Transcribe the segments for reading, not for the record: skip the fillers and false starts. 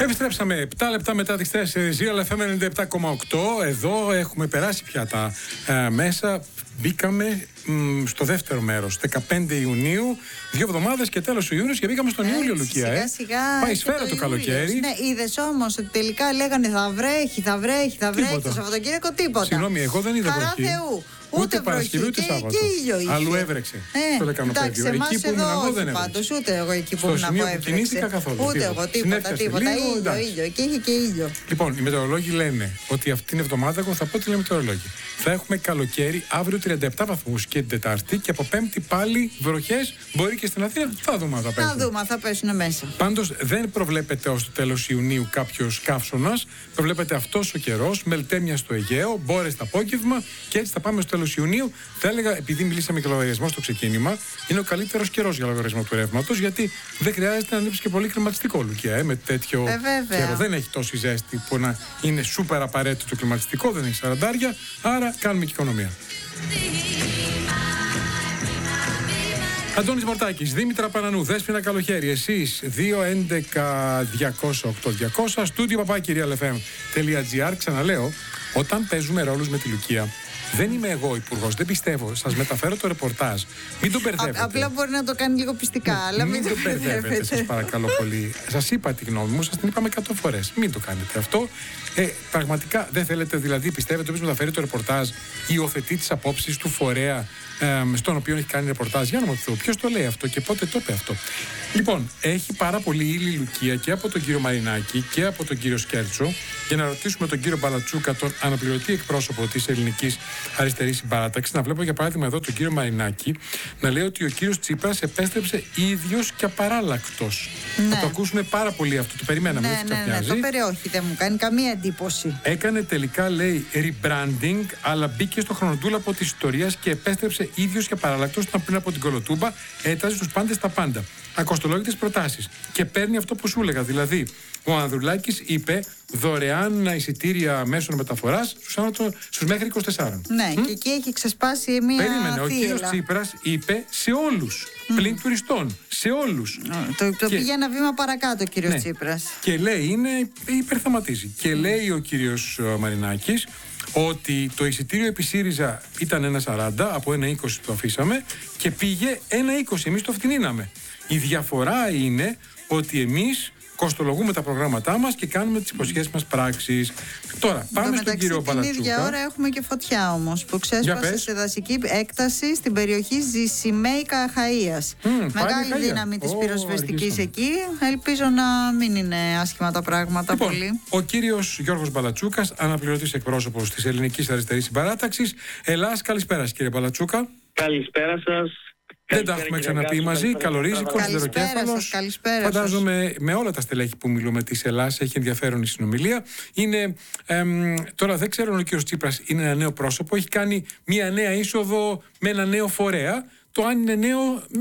Επιστρέψαμε 7 λεπτά μετά τις 4, Real FM 97,8. Εδώ έχουμε περάσει πια τα μέσα. Μπήκαμε στο δεύτερο μέρος, 15 Ιουνίου, 2 εβδομάδες και τέλος του Ιούνιου και μπήκαμε στον Ιούλιο, Λουκία. Σιγά σιγά. Πάει σφαίρα το καλοκαίρι. Ναι, είδες όμως ότι τελικά λέγανε θα βρέχει το Σαββατοκύριακο, τίποτα. Συγγνώμη, εγώ δεν είδα Χαρά βροχή. Θεού. Ούτε βροχή, ούτε Σάββατο. Και ήλιο είχε. Αλλού έβρεξε. Στο Λεκανοπέδιο. Εκεί που ήμουν εγώ δεν έβρεξε. Πάντως, ούτε εγώ εκεί που ήμουν εγώ έβρεξε. Κινήθηκα καθόλου. Ούτε εγώ, τίποτα. Ήλιο. Και είχε και ήλιο. Λοιπόν, οι μετεωρολόγοι λένε ότι αυτήν την εβδομάδα, εγώ θα πω τι λένε οι μετεωρολόγοι. Θα έχουμε καλοκαίρι, αύριο 37 βαθμούς και την Τετάρτη και από Πέμπτη πάλι βροχές. Μπορεί και στην Αθήνα. Θα δούμε αν θα πέσουν. Θα δούμε, θα πέσουν μέσα. Πάντως δεν προβλέπεται ως το τέλος Ιουνίου κάποιος καύσωνας. Προβλέπεται αυτός ο καιρός, μελτέμια στο Αιγαίο, μπόρες το απόγευμα και έτσι θα πάμε στο τέλος Ιουνίου. Θα έλεγα, επειδή μιλήσαμε για λογαριασμό στο ξεκίνημα, είναι ο καλύτερος καιρός για λογαριασμό του ρεύματος, γιατί δεν χρειάζεται να ανοίξει και πολύ κλιματιστικό, Λουκία. Με τέτοιο καιρό δεν έχει τόση ζέστη που να είναι σούπερ απαραίτητο το κλιματιστικό, δεν έχει 40, άρα κάνουμε και οικονομία. Αντώνης Μορτάκης, Δήμητρα Πανανού, Δέσποινα Καλοχέρη, εσείς 211-200-8200, στούντιο papakirialfm.gr. Ξαναλέω, όταν παίζουμε ρόλους με τη Λουκία, δεν είμαι εγώ υπουργός, δεν πιστεύω. Σας μεταφέρω το ρεπορτάζ. Μην το μπερδεύετε. Απλά μπορεί να το κάνει λίγο πιστικά, αλλά μην το μπερδεύετε. Σας παρακαλώ πολύ. Σας είπα τη γνώμη μου, σας την είπαμε 100 φορές. Μην το κάνετε αυτό. Πραγματικά δεν θέλετε, δηλαδή, πιστεύετε ότι μεταφέρει το ρεπορτάζ, υιοθετεί τις απόψεις του φορέα στον οποίο έχει κάνει ρεπορτάζ. Για να μου Θεού, ποιος το λέει αυτό και πότε το είπε αυτό. Λοιπόν, έχει πάρα πολύ ήλιο Λουκία και από τον κύριο Μαρινάκη και από τον κύριο Σκέρτσο για να ρωτήσουμε τον κύριο Μπαλατσούκα, τον αναπληρωτή εκπρόσωπο της Ελληνικής Αριστερής Συμπαράταξης. Να βλέπω για παράδειγμα εδώ τον κύριο Μαρινάκη να λέει ότι ο κύριος Τσίπρας επέστρεψε ίδιος και απαράλλακτος. Ναι. Θα το ακούσουμε πάρα πολύ αυτό. Το περιμέναμε. Ναι, το περιόχει, δεν μου κάνει καμία εντύπωση. Έκανε τελικά, λέει, rebranding, αλλά μπήκε στο χρονοτούλαπο της ιστορίας και επέστρεψε ίδιος και απαράλλακτος πριν από την Κολοτούμπα. Έταζε στους πάντες τα πάντα. Ακοστολόγητες προτάσεις. Και παίρνει αυτό που σου έλεγα. Δηλαδή, ο Ανδρουλάκης είπε δωρεάν εισιτήρια μέσων μεταφοράς στους μέχρι 24. Ναι, και εκεί έχει ξεσπάσει μια Περίμενε, ο θύελα. κύριος Τσίπρας είπε σε όλους, πλην τουριστών, σε όλους. Το πήγε ένα βήμα παρακάτω ο κύριος Τσίπρας. Και λέει, υπερθαματίζει. Και λέει ο κύριος Μαρινάκης ότι το εισιτήριο επί ΣΥΡΙΖΑ ήταν 1,40, από 1,20 το αφήσαμε και πήγε 1,20, εμείς το φτηνίναμε. Η διαφορά είναι ότι εμείς κοστολογούμε τα προγράμματά μας και κάνουμε τις υποσχέσεις μας πράξεις. Τώρα, πάμε στον κύριο Μπαλατσούκα. Την ίδια ώρα έχουμε και φωτιά όμως που ξέσπασε σε δασική έκταση στην περιοχή Ζησιμέικα Αχαΐας. Μεγάλη δύναμη της πυροσβεστικής εκεί. Ελπίζω να μην είναι άσχημα τα πράγματα πολύ. Ο κύριος Γιώργος Μπαλατσούκας, αναπληρωτής εκπρόσωπος της Ελληνικής Αριστερής Συμπαράταξης. Ελλάς, καλησπέρα κύριε Μπαλατσούκα. Καλησπέρα σας. Δεν τα έχουμε ξαναπεί μαζί. Καλορίζικος, σιδεροκέφαλος. Φαντάζομαι με όλα τα στελέχη που μιλούμε της Ελλάς έχει ενδιαφέρον η συνομιλία. Είναι, τώρα δεν ξέρω αν ο κύριος Τσίπρας είναι ένα νέο πρόσωπο. Έχει κάνει μια νέα είσοδο με ένα νέο φορέα. Το αν είναι νέο,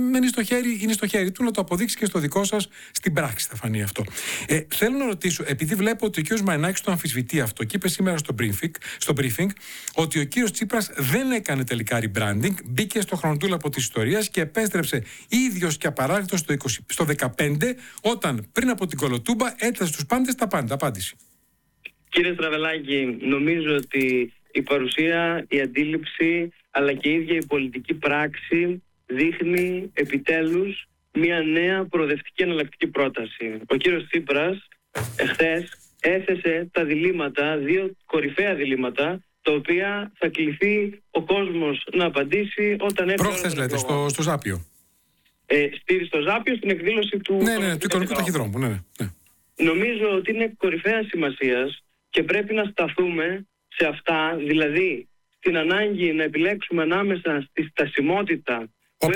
είναι στο χέρι του να το αποδείξει και στο δικό σας στην πράξη θα φανεί αυτό. Θέλω να ρωτήσω, επειδή βλέπω ότι ο κύριος Μαρινάκης το αμφισβητεί αυτό και είπε σήμερα στο briefing ότι ο κύριος Τσίπρας δεν έκανε τελικά rebranding, μπήκε στο χρονοτούλαπο της ιστορίας και επέστρεψε ίδιος και απαράλλακτος στο 15 όταν πριν από την Κολοτούμπα έτασε στους πάντες τα πάντα. Απάντηση. Κύριε Στραβελάκη, νομίζω ότι η παρουσία, η αντίληψη αλλά και η ίδια η πολιτική πράξη δείχνει επιτέλους μια νέα προοδευτική εναλλακτική πρόταση. Ο κύριος Τσίπρας εχθές έθεσε τα διλήμματα, δύο κορυφαία διλήμματα, τα οποία θα κληθεί ο κόσμος να απαντήσει όταν έρθει. Προχθές λέτε, στο Ζάπιο. Στο Ζάπιο, στην εκδήλωση του... του εικονικού ταχυδρόμου. Ναι. Νομίζω ότι είναι κορυφαία σημασίας και πρέπει να σταθούμε σε αυτά, δηλαδή την ανάγκη να επιλέξουμε ανάμεσα στη στασιμότητα.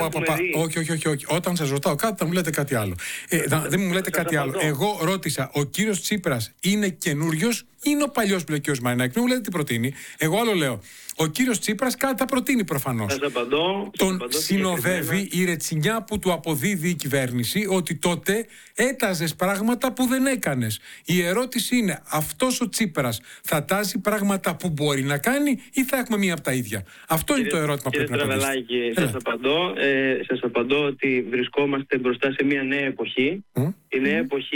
Όχι. Όταν σας ρωτάω κάτι θα μου λέτε κάτι άλλο. Δεν μου λέτε κάτι άλλο. Εγώ ρώτησα, ο κύριος Τσίπρας είναι καινούριος ή είναι ο παλιός που λέει ο κύριος Μαρινάκη? Δεν μου λέτε τι προτείνει. Εγώ άλλο λέω. Ο κύριος Τσίπρας κάτι θα προτείνει προφανώς. Τον συνοδεύει η ρετσινιά που του αποδίδει η κυβέρνηση ότι τότε έταζες πράγματα που δεν έκανες. Η ερώτηση είναι, αυτός ο Τσίπρας θα τάζει πράγματα που μπορεί να κάνει ή θα έχουμε μία από τα ίδια? Αυτό είναι το ερώτημα που πρέπει να απαντήσετε. Κύριε Στραβελάκη, σας απαντώ ότι βρισκόμαστε μπροστά σε μία νέα εποχή. Η νέα εποχή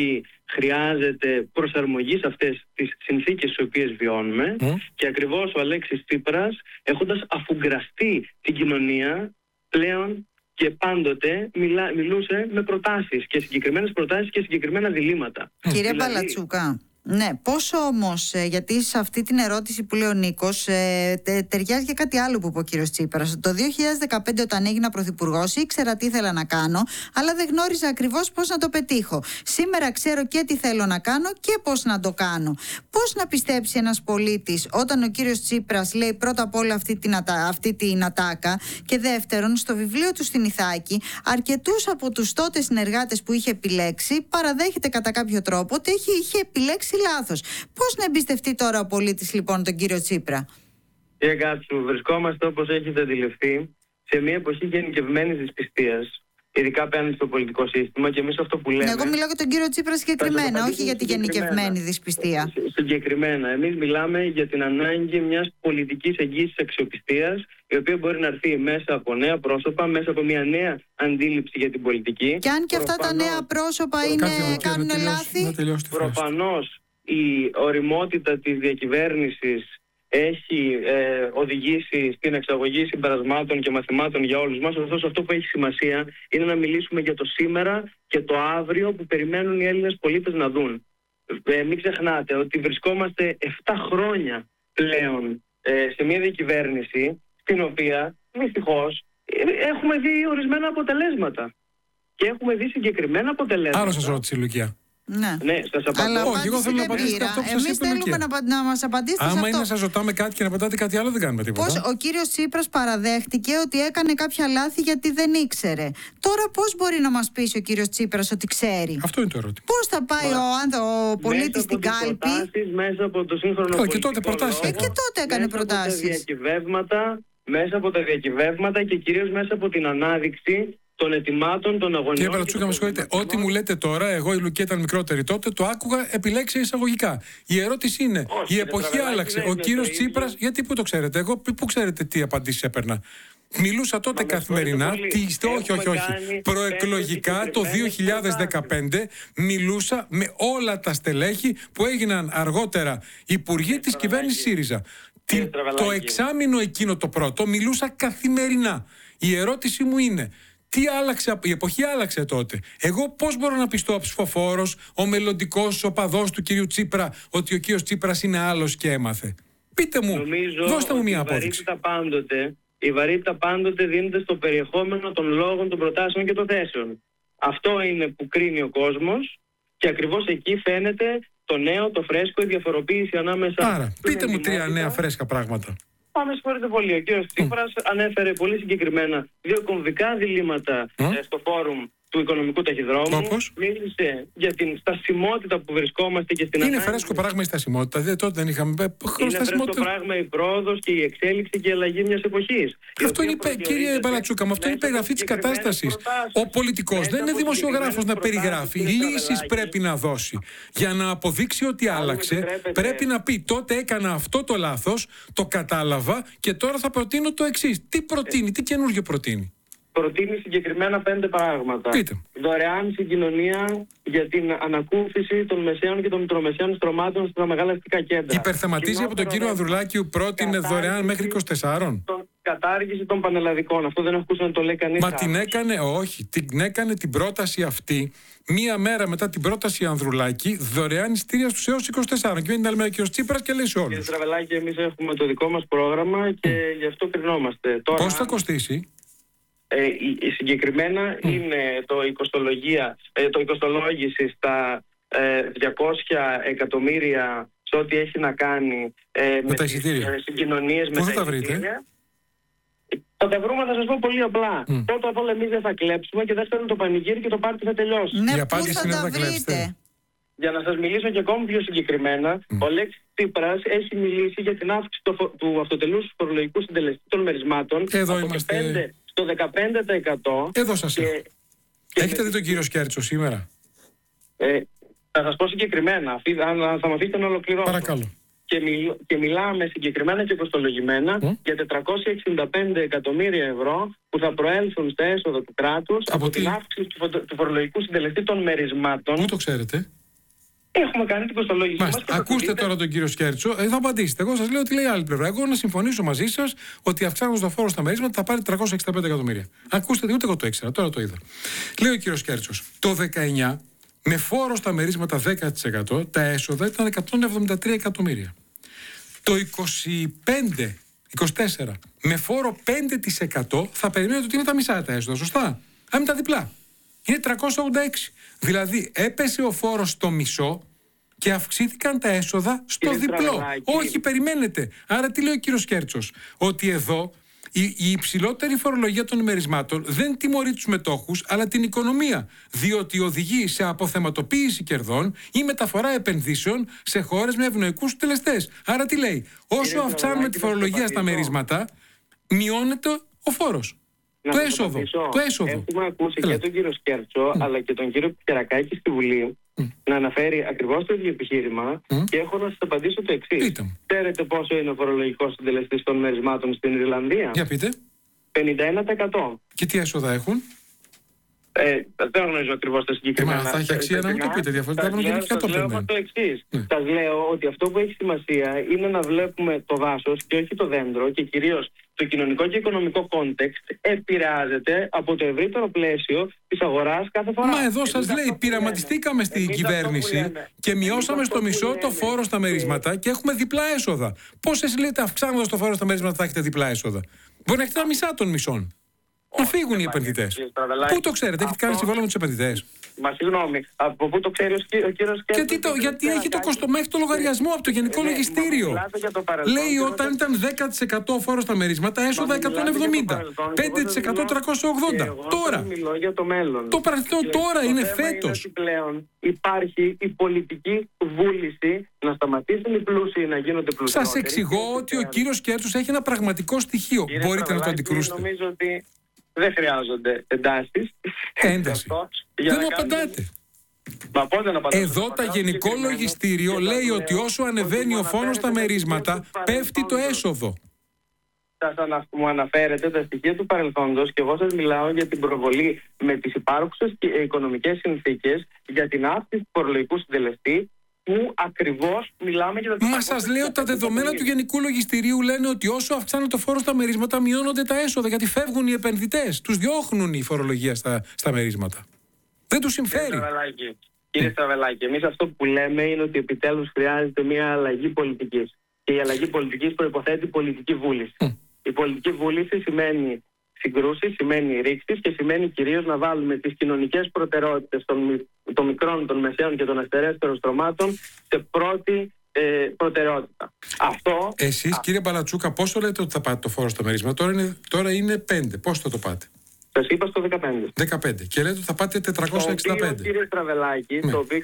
χρειάζεται προσαρμογή σε αυτές τις συνθήκες στις οποίες βιώνουμε και ακριβώς ο Αλέξης Τσίπρας, έχοντας αφουγκραστεί την κοινωνία, πλέον και πάντοτε μιλούσε με προτάσεις και συγκεκριμένες προτάσεις και συγκεκριμένα διλήμματα. Κύριε Μπαλατσούκα, ναι, πόσο όμως, γιατί σε αυτή την ερώτηση που λέει ο Νίκος, ταιριάζει και κάτι άλλο που είπε ο κύριος Τσίπρας. Το 2015 όταν έγινα πρωθυπουργός ήξερα τι ήθελα να κάνω, αλλά δεν γνώριζα ακριβώς πώς να το πετύχω. Σήμερα ξέρω και τι θέλω να κάνω και πώς να το κάνω. Πώς να πιστέψει ένας πολίτης όταν ο κύριος Τσίπρας λέει πρώτα απ' όλα αυτή την ατάκα και δεύτερον στο βιβλίο του στην Ιθάκη αρκετούς από τους τότε συνεργάτες που είχε επιλέξει παραδέχεται κατά κάποιο τρόπο ότι είχε επιλέξει λάθος. Πώς να εμπιστευτεί τώρα ο πολίτης λοιπόν τον κύριο Τσίπρα? Κύριε Κάτσου, βρισκόμαστε, όπως έχετε αντιληφθεί, σε μια εποχή γενικευμένης δυσπιστίας, ειδικά απέναντι στο πολιτικό σύστημα, και εμείς αυτό που λέμε. Εγώ μιλάω για τον κύριο Τσίπρα συγκεκριμένα, όχι για τη γενικευμένη δυσπιστία. Συγκεκριμένα. Εμείς μιλάμε για την ανάγκη μιας πολιτικής εγγύησης αξιοπιστίας, η οποία μπορεί να έρθει μέσα από νέα πρόσωπα, μέσα από μια νέα αντίληψη για την πολιτική. Και αν και αυτά τα νέα πρόσωπα κάνουν λάθη. Προφανώς η ωριμότητα της διακυβέρνησης έχει οδηγήσει στην εξαγωγή συμπερασμάτων και μαθημάτων για όλους μας. Ωστόσο, αυτό που έχει σημασία είναι να μιλήσουμε για το σήμερα και το αύριο που περιμένουν οι Έλληνες πολίτες να δουν. Μην ξεχνάτε ότι βρισκόμαστε 7 χρόνια πλέον σε μια διακυβέρνηση στην οποία δυστυχώς έχουμε δει ορισμένα αποτελέσματα. Και έχουμε δει συγκεκριμένα αποτελέσματα. Άλλο σας ρώτησε η Λουκία. Ναι, σας απαντώ. Όχι, εγώ θέλω να απαντήσετε αυτό που σας είπε. Εμείς θέλουμε να μας απαντήσετε σε αυτό. Άμα είναι να σας ρωτάμε κάτι και να απαντάτε κάτι άλλο, δεν κάνουμε τίποτα. Πώς ο κύριος Τσίπρας παραδέχτηκε ότι έκανε κάποια λάθη γιατί δεν ήξερε. Τώρα πώς μπορεί να μας πείσει ο κύριος Τσίπρας ότι ξέρει? Αυτό είναι το ερώτημα. Πώς θα πάει ο πολίτης στην κάλπη? Μέσα από το σύγχρονο πολιτικό. Και τότε προτάσεις. Και τότε έκανε προτάσεις. Μέσα από τα διακυβεύματα και κυρίως μέσα από την ανάδειξη των ετοιμάτων, των αγωνιών. Κύριε Μπαλατσούκα, με συγχωρείτε. Ό,τι μου λέτε τώρα, εγώ η Λουκία ήταν μικρότερη τότε, το άκουγα επιλέξει εισαγωγικά. Η ερώτηση είναι, η εποχή άλλαξε. Ο κύριος Τσίπρας, γιατί πού το ξέρετε, εγώ πού ξέρετε τι απαντήσεις έπαιρνα? Μιλούσα τότε καθημερινά, όχι. Προεκλογικά το 2015 μιλούσα με όλα τα στελέχη που έγιναν αργότερα υπουργοί της κυβέρνησης ΣΥΡΙΖΑ. Το εξάμηνο εκείνο το πρώτο μιλούσα καθημερινά. Η ερώτηση μου είναι, τι άλλαξε, η εποχή άλλαξε τότε. Εγώ πώς μπορώ να πιστώ ο ψηφοφόρος, ο μελλοντικός οπαδός του κυρίου Τσίπρα, ότι ο κύριος Τσίπρας είναι άλλος και έμαθε? Πείτε μου, δώστε μου μια απόδειξη. Η βαρύτητα πάντοτε δίνεται στο περιεχόμενο των λόγων, των προτάσεων και των θέσεων. Αυτό είναι που κρίνει ο κόσμος και ακριβώς εκεί φαίνεται το νέο, το φρέσκο, η διαφοροποίηση ανάμεσα. Άρα, πείτε μου 3 νέα φρέσκα πράγματα. Πάμε, συγχωρείτε πολύ. Ο κύριος Τσίπρας ανέφερε πολύ συγκεκριμένα 2 κομβικά διλήμματα στο φόρουμ του οικονομικού ταχυδρόμου. Όπως? Μίλησε για την στασιμότητα που βρισκόμαστε και στην ανάγκη. Είναι φρέσκο πράγμα η στασιμότητα. Δηλαδή τότε δεν είχαμε είναι φρέσκο πράγμα η πρόοδος και η εξέλιξη και η αλλαγή μιας εποχής. Αυτό είναι, κύριε Μπαλατσούκα, αυτό είναι η περιγραφή της κατάστασης. Ο πολιτικός δεν είναι δημοσιογράφος να περιγράφει. Λύσεις πρέπει να δώσει. Για να αποδείξει ότι άλλαξε, πρέπει να πει τότε έκανα αυτό το λάθος, το κατάλαβα και τώρα θα προτείνω το εξής. Τι προτείνει, τι καινούργιο προτείνει? Προτείνει συγκεκριμένα 5 πράγματα. Πείτε. Δωρεάν συγκοινωνία για την ανακούφιση των μεσαίων και των μικρομεσαίων στρωμάτων στα μεγάλα αστικά κέντρα. Υπερθεματίζει από τον κύριο Ανδρουλάκη που πρότεινε δωρεάν μέχρι 24. Κατάργηση των πανελλαδικών. Αυτό δεν ακούσα να το λέει κανείς. Μα την έκανε, όχι, την έκανε την πρόταση αυτή μία μέρα μετά την πρόταση Ανδρουλάκη, δωρεάν εισιτήρια στους έως 24. Και είναι άλλη μέρα και ο Τσίπρας και λέει σε όλους. Κύριε Στραβελάκη, εμείς έχουμε το δικό μας πρόγραμμα και γι' αυτό κρινόμαστε. Πώς θα κοστίσει? Συγκεκριμένα είναι το οικοστολόγηση στα 200 εκατομμύρια σε ό,τι έχει να κάνει με τα τις συγκοινωνίες με τα εισιτήρια. Πού θα τα βρείτε? Θα τα βρούμε, θα σας πω πολύ απλά. Πρώτα απ' όλα εμείς δεν θα κλέψουμε και δεύτερον το πανηγύρι και το πάρτι θα τελειώσει. Ναι, πού θα τα βρείτε? Για να σας μιλήσω και ακόμη πιο συγκεκριμένα, ο Αλέξης Τσίπρας έχει μιλήσει για την αύξηση του αυτοτελούς φορολογικού συντελεστή των μερισμάτων. Εδώ είμαστε. Στο 15%. Εδώ σας έχω. Έχετε δει τον κύριο Σκέρτσο σήμερα? Θα σας πω συγκεκριμένα, αν θα με αφήσετε να ολοκληρώσω. Παρακαλώ. Και μιλάμε συγκεκριμένα και κοστολογημένα για 465 εκατομμύρια ευρώ που θα προέλθουν στα έσοδα του κράτους από την αύξηση του φορολογικού συντελεστή των μερισμάτων. Πού το ξέρετε? Έχουμε κάνει την κοστολόγηση μας. Ακούστε τώρα τον κύριο Σκέρτσο, θα απαντήσετε. Εγώ σας λέω ότι λέει άλλη πλευρά. Εγώ να συμφωνήσω μαζί σας ότι αυξάνοντας το φόρο στα μερίσματα θα πάρει 365 εκατομμύρια. Ακούστε, ούτε εγώ το ήξερα, τώρα το είδα. Λέει ο κύριος Σκέρτσος, το 19 με φόρο στα μερίσματα 10% τα έσοδα ήταν 173 εκατομμύρια. Το 24 με φόρο 5% θα περιμένετε ότι είναι τα μισά τα έσοδα, σωστά? Αν είναι τα διπλά. Είναι 386. Δηλαδή έπεσε ο φόρος στο μισό και αυξήθηκαν τα έσοδα στο διπλό. Όχι, περιμένετε. Άρα τι λέει ο κύριος Σκέρτσος? Ότι εδώ η υψηλότερη φορολογία των μερισμάτων δεν τιμωρεί τους μετόχους, αλλά την οικονομία. Διότι οδηγεί σε αποθεματοποίηση κερδών ή μεταφορά επενδύσεων σε χώρες με ευνοϊκούς τελεστές. Άρα τι λέει? Όσο αυξάνουμε τη φορολογία στα μερίσματα, μειώνεται ο φόρος. Το έσοδο. Έχουμε ακούσει και τον κύριο Σκέρτσο αλλά και τον κύριο Πιερακάκη στη Βουλή να αναφέρει ακριβώς το ίδιο επιχείρημα και έχω να σας απαντήσω το εξής. Ξέρετε πόσο είναι ο φορολογικός συντελεστής των μερισμάτων στην Ιρλανδία? Για πείτε. 51%. Και τι έσοδα έχουν? Δεν γνωρίζω ακριβώς τα συγκεκριμένα. Μα θα έχει αξία να μου το πείτε διαφορετικά. Σας λέω το εξής. Σας λέω ότι αυτό που έχει σημασία είναι να βλέπουμε το δάσος και όχι το δέντρο, και κυρίως το κοινωνικό και οικονομικό context επηρεάζεται από το ευρύτερο πλαίσιο της αγοράς κάθε φορά. Μα εδώ σας λέει, πειραματιστήκαμε στην κυβέρνηση και μειώσαμε στο μισό το φόρο στα μερίσματα και έχουμε διπλά έσοδα. Πώς εσείς λέτε αυξάνοντας το φόρο στα μερίσματα θα έχετε διπλά έσοδα? Μπορεί να έχετε τα μισά των μισών. Να φύγουν οι επενδυτές. Πού το ξέρετε, έχετε κάνει συμβόλαιο με τους επενδυτές? Μα συγγνώμη, από πού το ξέρει ο κύριος Σκέρτσος? Γιατί έχει το μέχρι το λογαριασμό από το Γενικό Λογιστήριο. Λέει όταν ήταν 10% φόρο στα μερίσματα, έσοδα 170. 5% 380. Τώρα. Μιλώ για το μέλλον. Το παρελθόν τώρα είναι φέτος. Πλέον υπάρχει η πολιτική βούληση να σταματήσουν οι πλούσιοι να γίνονται πλουσιότεροι. Σας εξηγώ ότι ο κύριος Σκέρτσος έχει ένα πραγματικό στοιχείο. Μπορείτε να το αντικρούσετε? Νομίζω ότι δεν χρειάζονται εντάσεις. Ένταση. Δεν απαντάτε. Εδώ το Γενικό Λογιστήριο λέει ότι όσο ανεβαίνει ο φόρος στα μερίσματα, πέφτει το έσοδο. Μου αναφέρετε τα στοιχεία του παρελθόντος και εγώ σας μιλάω για την προβολή με τις υπάρχουσες οικονομικές συνθήκες για την αύξηση του φορολογικού συντελεστή, που ακριβώς μιλάμε για τα... Μα σας λέω, τα δεδομένα του Γενικού Λογιστηρίου λένε ότι όσο αυξάνεται το φόρο στα μερίσματα, μειώνονται τα έσοδα, γιατί φεύγουν οι επενδυτές. Τους διώχνουν η φορολογία στα μερίσματα. Δεν τους συμφέρει. Κύριε Στραβελάκη, εμείς αυτό που λέμε είναι ότι επιτέλους χρειάζεται μια αλλαγή πολιτικής. Και η αλλαγή πολιτικής προϋποθέτει πολιτική βούληση. Η πολιτική βούληση σημαίνει συγκρούσεις, σημαίνει ρήξεις και σημαίνει κυρίως να βάλουμε τις κοινωνικές προτεραιότητες των μικρών, των μεσαίων και των αστερέστερων στρωμάτων σε πρώτη προτεραιότητα. Αυτό... Εσείς, κύριε Μπαλατσούκα, πόσο λέτε ότι θα πάτε το φόρο στο μερίσμα? Τώρα είναι 5. Πώς θα το πάτε? Σας είπα στο 15. 15. Και λέτε ότι θα πάτε 465. Το οποίο, κύριε Στραβελάκη,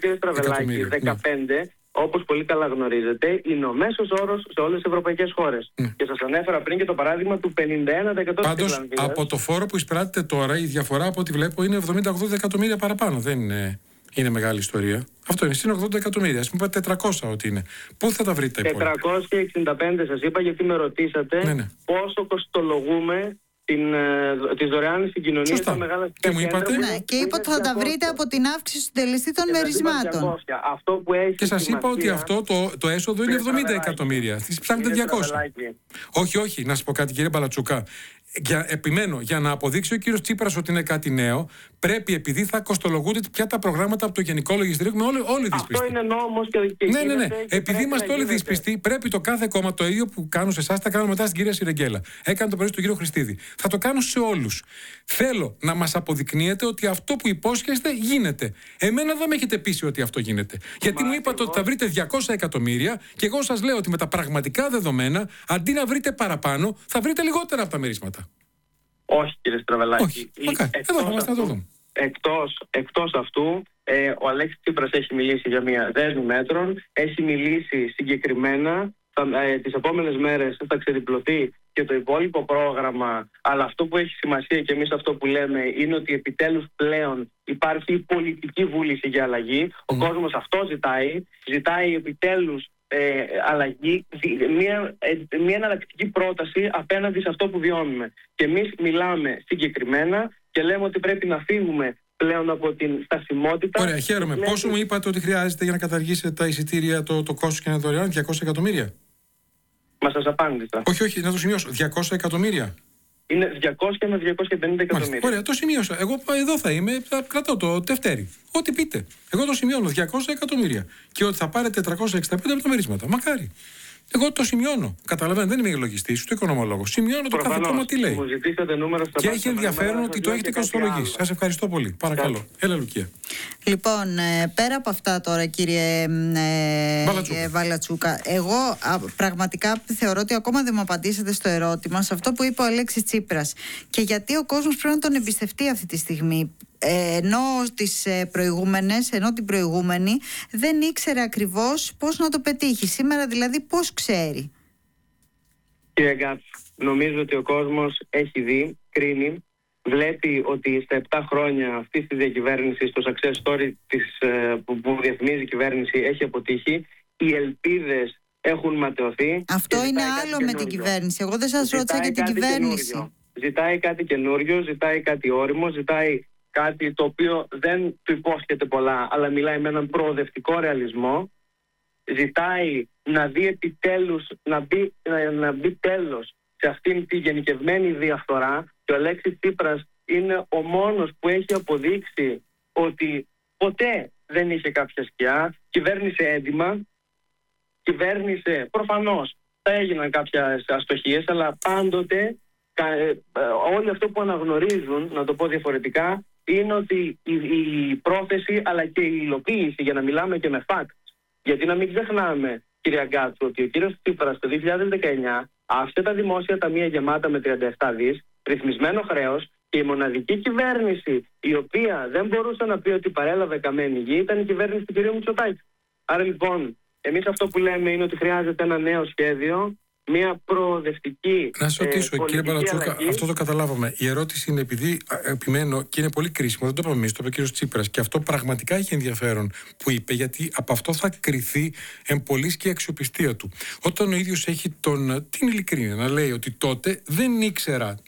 15, όπως πολύ καλά γνωρίζετε, είναι ο μέσος όρος σε όλες τις ευρωπαϊκές χώρες. Και σας ανέφερα πριν και το παράδειγμα του 51%. Πάντως, από το φόρο που εισπράττεται τώρα, η διαφορά από ό,τι βλέπω είναι 70-80 εκατομμύρια παραπάνω. Δεν είναι μεγάλη ιστορία. Αυτό είναι, είναι 80 εκατομμύρια. Ας πούμε 400 ότι είναι. Πού θα τα βρείτε τα υπόλοιπα? 465 σας είπα, γιατί με ρωτήσατε πόσο κοστολογούμε τις δωρεάν συγκοινωνίες στα μεγάλα κέντρα. Ναι, και είπα ότι θα τα βρείτε από την αύξηση του συντελεστή των μερισμάτων. Αυτό που έχει και σας είπα ότι αυτό το έσοδο είναι 70 εκατομμύρια. Στις ψάχνετε 200. Όχι, να σας πω κάτι, κύριε Μπαλατσούκα. Επιμένω, για να αποδείξει ο κύριος Τσίπρας ότι είναι κάτι νέο, πρέπει, επειδή θα κοστολογούνται πια τα προγράμματα από το Γενικό Λογιστήριο, με όλοι δυσπιστοί. Αυτό είναι νόμος και Ναι. Επειδή είμαστε όλοι δυσπιστοί, πρέπει το κάθε κόμμα, το ίδιο που κάνουν σε εσάς, θα κάνουν μετά στην κυρία Σιρεγγέλα. Έκανε το πρωί στον κύριο Χριστίδη. Θα το κάνω σε όλους. Θέλω να μας αποδεικνύετε ότι αυτό που υπόσχεστε γίνεται. Εμένα δεν με έχετε πείσει ότι αυτό γίνεται. Γιατί μου είπατε ότι θα βρείτε 200 εκατομμύρια και εγώ σας λέω ότι με τα πραγματικά δεδομένα, αντί να βρείτε παραπάνω, θα βρείτε λιγότερα από τα μερίσματα. Όχι, κύριε Στραβελάκη. Όχι. Εδώ θα είμαστε να το δούμε. Εκτός αυτού, ο Αλέξης Τσίπρας έχει μιλήσει για μια δέσμη μέτρων, έχει μιλήσει συγκεκριμένα. Τις επόμενες μέρες θα ξεδιπλωθεί και το υπόλοιπο πρόγραμμα, αλλά αυτό που έχει σημασία και εμείς αυτό που λέμε είναι ότι επιτέλους πλέον υπάρχει η πολιτική βούληση για αλλαγή. Ο κόσμος αυτό ζητάει επιτέλους αλλαγή, μια εναλλακτική πρόταση απέναντι σε αυτό που βιώνουμε. Και εμείς μιλάμε συγκεκριμένα και λέμε ότι πρέπει να φύγουμε πλέον από την στασιμότητα. Ωραία, χαίρομαι. Πόσο μου είπατε ότι χρειάζεται για να καταργήσετε τα εισιτήρια το κόστος και να είναι δωρεάν? 200 εκατομμύρια. Μα σας απάντησα. Όχι, να το σημειώσω. 200 εκατομμύρια. Είναι 200 με 250 εκατομμύρια. Ωραία, το σημείωσα. Εγώ εδώ θα είμαι, θα κρατώ το τευτέρι. Ό,τι πείτε. Εγώ το σημειώνω. 200 εκατομμύρια. Και ότι θα πάρετε 365 από τα μερίσματα. Μακάρι. Εγώ το σημειώνω. Καταλαβαίνετε, δεν είμαι λογιστής, ούτε οικονομολόγος. Σημειώνω το κάθε κόμμα τι λέει. Μου ζητήσατε νούμερα στα και έχει ενδιαφέρον ότι το έχετε κοστολογήσει. Σας ευχαριστώ πολύ. Παρακαλώ. Έλα, Λουκία. Λοιπόν, πέρα από αυτά τώρα, κύριε Βαλατσούκα, εγώ πραγματικά θεωρώ ότι ακόμα δεν μου απαντήσατε στο ερώτημα, σε αυτό που είπε ο Αλέξης Τσίπρας. Και γιατί ο κόσμος πρέπει να τον εμπιστευτεί αυτή τη στιγμή. Ενώ την προηγούμενη δεν ήξερε ακριβώς πώς να το πετύχει. Σήμερα δηλαδή πώς ξέρει? Κύριε Γκάτς, νομίζω ότι ο κόσμος έχει δει, κρίνει, βλέπει ότι στα 7 χρόνια αυτής της διακυβέρνησης το success story που διαφημίζει η κυβέρνηση έχει αποτύχει. Οι ελπίδες έχουν ματαιωθεί. Αυτό είναι άλλο με την κυβέρνηση. Εγώ δεν σας ρώτησα για την κυβέρνηση. Ζητάει κάτι καινούριο, ζητάει κάτι όριμο, ζητάει κάτι το οποίο δεν του υπόσχεται πολλά, αλλά μιλάει με έναν προοδευτικό ρεαλισμό. Ζητάει να δει επιτέλους, να μπει τέλος σε αυτήν τη γενικευμένη διαφθορά. Και ο Αλέξης Τσίπρας είναι ο μόνος που έχει αποδείξει ότι ποτέ δεν είχε κάποια σκιά. Κυβέρνησε έντιμα, κυβέρνησε, προφανώς θα έγιναν κάποιες αστοχίες, αλλά πάντοτε όλοι αυτό που αναγνωρίζουν, να το πω διαφορετικά, είναι ότι η πρόθεση αλλά και η υλοποίηση, για να μιλάμε και με facts, γιατί να μην ξεχνάμε, κυρία Γκάτσου, ότι ο κύριος Τσίπρας το 2019 άφησε τα δημόσια ταμεία γεμάτα με 37 δις, ρυθμισμένο χρέος, και η μοναδική κυβέρνηση η οποία δεν μπορούσε να πει ότι παρέλαβε καμένη γη ήταν η κυβέρνηση του κ. Μητσοτάκη. Άρα λοιπόν, εμείς αυτό που λέμε είναι ότι χρειάζεται ένα νέο σχέδιο, μια προοδευτική. Να σας ρωτήσω, κύριε Μπαλατσούκα, αυτό το καταλάβαμε. Η ερώτηση είναι, επειδή επιμένω και είναι πολύ κρίσιμο, δεν το είπαμε εμείς, το είπε ο κύριος Τσίπρας, και αυτό πραγματικά έχει ενδιαφέρον που είπε, γιατί από αυτό θα κριθεί εμπολής και η αξιοπιστία του. Όταν ο ίδιος έχει την ειλικρίνεια να λέει ότι τότε δεν ήξερα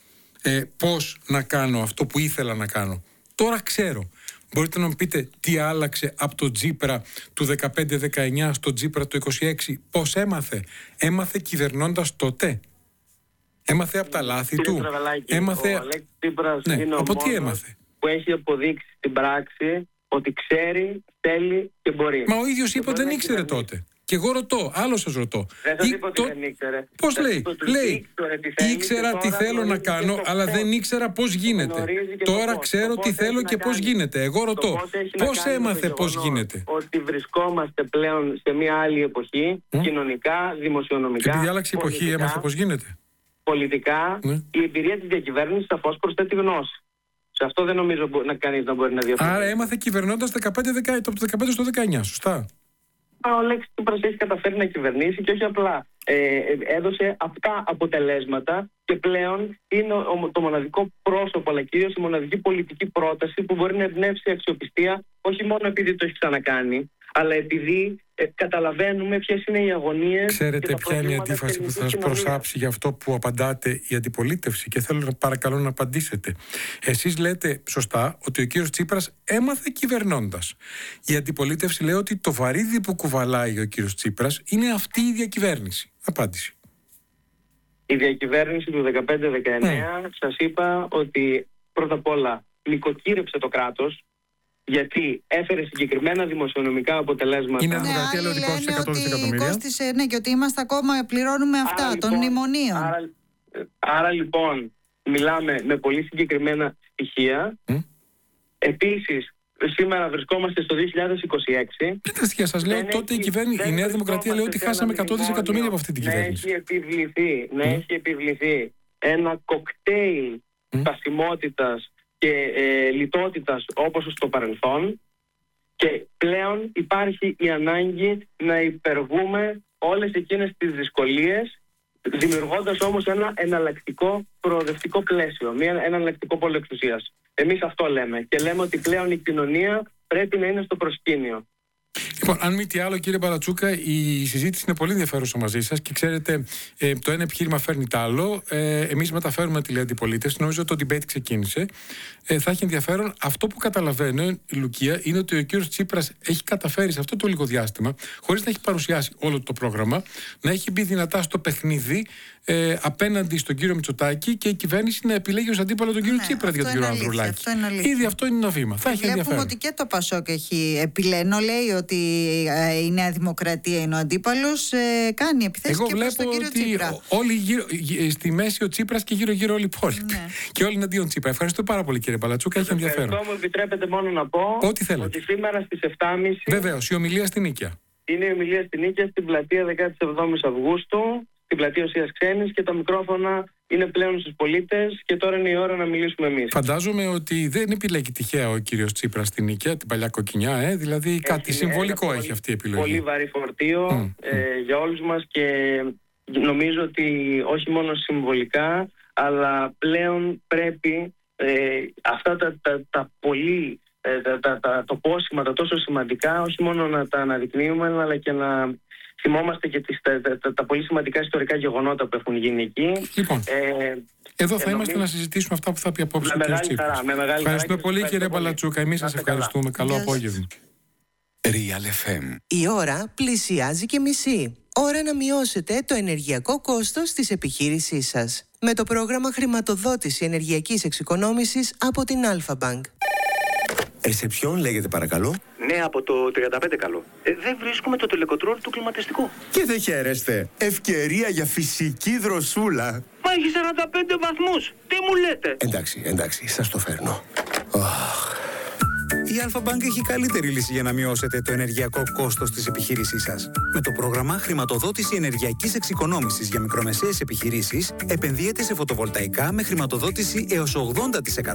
πώς να κάνω αυτό που ήθελα να κάνω. Τώρα ξέρω. Μπορείτε να μου πείτε τι άλλαξε από το Τσίπρα του 15-19 στο Τσίπρα του 26? Πώς έμαθε? Έμαθε κυβερνώντας τότε. Έμαθε από τα λάθη του. Έμαθε. Ο Αλέξης Τσίπρας είναι ο μόνος που έχει αποδείξει στην πράξη ότι ξέρει, θέλει και μπορεί. Μα ο ίδιος είπε ότι δεν ήξερε τότε. Και εγώ ρωτώ, άλλο σας ρωτώ. Δεν σας είπα ότι δεν ήξερε. Πώς λέει? Λέει, ήξερα τι θέλω να κάνω, αλλά δεν ήξερα πώς γίνεται. Τώρα ξέρω τι θέλω και πώς γίνεται. Εγώ ρωτώ, πώς έμαθε πώς γίνεται? Ότι βρισκόμαστε πλέον σε μια άλλη εποχή, κοινωνικά, δημοσιονομικά. Επειδή άλλαξε η εποχή, έμαθε πώς γίνεται. Πολιτικά, η εμπειρία της διακυβέρνησης σαφώς προσθέτει γνώση. Σε αυτό δεν νομίζω να κανείς να μπορεί να διαφωνήσει. Άρα έμαθε κυβερνώντας από το 15 στο 19, σωστά? Ο Αλέξης Τσίπρας έχει καταφέρει να κυβερνήσει και όχι απλά έδωσε αυτά αποτελέσματα και πλέον είναι το μοναδικό πρόσωπο, αλλά κυρίως η μοναδική πολιτική πρόταση που μπορεί να εμπνεύσει αξιοπιστία, όχι μόνο επειδή το έχει ξανακάνει, αλλά επειδή καταλαβαίνουμε ποιες είναι οι αγωνίες. Ξέρετε ποια είναι η αντίφαση που θα σας προσάψει για αυτό που απαντάτε η αντιπολίτευση, και θέλω παρακαλώ να απαντήσετε. Εσείς λέτε σωστά ότι ο κύριος Τσίπρας έμαθε κυβερνώντας. Η αντιπολίτευση λέει ότι το βαρύδι που κουβαλάει ο κύριος Τσίπρας είναι αυτή η διακυβέρνηση. Απάντηση. Η διακυβέρνηση του 15-19 σας είπα ότι πρώτα απ' όλα νοικοκύρεψε το κράτος, γιατί έφερε συγκεκριμένα δημοσιονομικά αποτελέσματα. Είναι δημοκρατία, λέω ότι κόστησε 100 δισεκατομμύρια. Ναι, και ότι είμαστε ακόμα, πληρώνουμε αυτά των μνημονίων. Άρα λοιπόν, μιλάμε με πολύ συγκεκριμένα στοιχεία. Επίσης, σήμερα βρισκόμαστε στο 2026. Τι τα στοιχεία σας λέω, τότε η Νέα Δημοκρατία λέει ότι χάσαμε 100 δισεκατομμύρια από αυτή την κυβέρνηση. Να έχει επιβληθεί ένα κοκτέιλ στασιμότητας και λιτότητας όπως στο παρελθόν, και πλέον υπάρχει η ανάγκη να υπερβούμε όλες εκείνες τις δυσκολίες, δημιουργώντας όμως ένα εναλλακτικό προοδευτικό πλαίσιο, ένα εναλλακτικό πόλο εξουσίας. Εμείς αυτό λέμε, και λέμε ότι πλέον η κοινωνία πρέπει να είναι στο προσκήνιο. Λοιπόν, αν μη τι άλλο, κύριε Μπαλατσούκα, η συζήτηση είναι πολύ ενδιαφέρουσα μαζί σας και ξέρετε, το ένα επιχείρημα φέρνει το άλλο. Εμείς μεταφέρουμε τη αντιπολίτευση. Νομίζω ότι το debate ξεκίνησε. Θα έχει ενδιαφέρον. Αυτό που καταλαβαίνω, Λουκία, είναι ότι ο κύριος Τσίπρας έχει καταφέρει σε αυτό το λίγο διάστημα, χωρίς να έχει παρουσιάσει όλο το πρόγραμμα, να έχει μπει δυνατά στο παιχνίδι απέναντι στον κύριο Μητσοτάκη και η κυβέρνηση να επιλέγει ως αντίπαλο τον κύριο Τσίπρα για τον κύριο Ανδρουλάκη. Ήδη αυτό είναι ένα βήμα. Θα έχει ενδιαφέρον. Βλέπουμε ότι και το Πασόκ έχει επιλένω, λέει ότι η Νέα Δημοκρατία είναι ο αντίπαλος, κάνει επιθέσεις και προς τον κύριο Τσίπρα. Εγώ βλέπω ότι στη μέση ο Τσίπρας και γύρω-γύρω όλοι οι υπόλοιποι. Ναι. Και όλοι εναντίον Τσίπρα. Ευχαριστώ πάρα πολύ, κύριε Μπαλατσούκα, έχει ενδιαφέρον. Μου επιτρέπετε μόνο να πω ότι σήμερα στις 7.30. Βεβαίως, η ομιλία στην Νίκαια. Είναι η ομιλία στην Νίκαια στην πλατεία 17 Αυγούστου, στην πλατεία Οσίας Ξένης, και τα μικρόφωνα είναι πλέον στους πολίτες και τώρα είναι η ώρα να μιλήσουμε εμείς. Φαντάζομαι ότι δεν επιλέγει τυχαία ο κύριος Τσίπρας στην Νίκαια, την παλιά κοκκινιά, δηλαδή κάτι συμβολικό έχει αυτή η επιλογή. Πολύ βαρύ φορτίο για όλους μας και νομίζω ότι όχι μόνο συμβολικά, αλλά πλέον πρέπει αυτά τα πολύ τα πόσιμα, τα τόσο σημαντικά, όχι μόνο να τα αναδεικνύουμε, αλλά και να θυμόμαστε και τα πολύ σημαντικά ιστορικά γεγονότα που έχουν γίνει εκεί. Λοιπόν, εδώ θα είμαστε να συζητήσουμε αυτά που θα πει απόψε ο κ. Τσίπρας. Ευχαριστούμε πολύ, κύριε Μπαλατσούκα. Εμείς σας ευχαριστούμε. Καλό απόγευμα. Real FM. Η ώρα πλησιάζει και μισή. Ώρα να μειώσετε το ενεργειακό κόστος της επιχείρησής σας με το πρόγραμμα χρηματοδότηση ενεργειακής εξοικονόμησης από την Alpha Bank. Ρεσεψιόν λέγεται, παρακαλώ. Ναι, από το 35 καλό. Δεν βρίσκουμε το τελεκοτρόλ του κλιματιστικού. Και δεν χαίρεστε. Ευκαιρία για φυσική δροσούλα. Μα έχει 45 βαθμούς. Τι μου λέτε? Εντάξει, σας το φέρνω. Η Alpha Bank έχει καλύτερη λύση για να μειώσετε το ενεργειακό κόστος της επιχείρησής σας. Με το πρόγραμμα χρηματοδότηση ενεργειακής εξοικονόμησης για μικρομεσαίες επιχειρήσεις, επενδύετε σε φωτοβολταϊκά με χρηματοδότηση έως 80%.